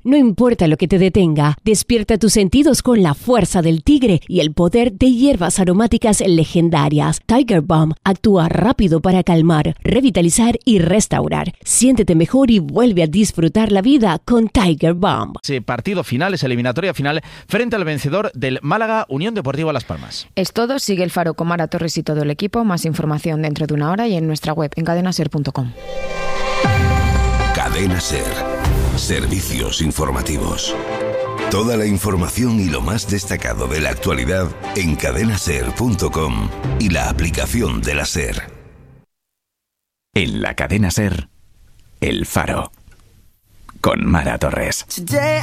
No importa lo que te detenga, despierta tus sentidos con la fuerza del tigre y el poder de hierbas aromáticas legendarias. Tiger Balm actúa rápido para calmar, revitalizar y restaurar. Siéntete mejor y vuelve a disfrutar la vida con Tiger Balm. Ese partido final, esa eliminatoria final, frente al vencedor del Málaga Unión Deportiva Las Palmas. Es todo. Sigue el Faro con Mara Torres y todo el equipo. Más información dentro de una hora y en nuestra web en cadenaser.com. Cadena Ser. Servicios informativos. Toda la información y lo más destacado de la actualidad en cadenaser.com y la aplicación de la Ser. En la Cadena Ser, El Faro. Con Mara Torres.